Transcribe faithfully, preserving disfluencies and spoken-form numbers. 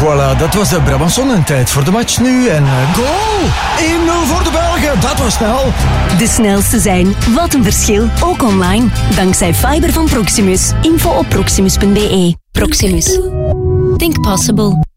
Voilà, dat was de Brabanson en tijd voor de match nu. En uh, goal! één nul voor de Belgen, dat was snel. De snelste zijn. Wat een verschil. Ook online. Dankzij fiber van Proximus. Info op proximus punt be. Proximus. Think possible.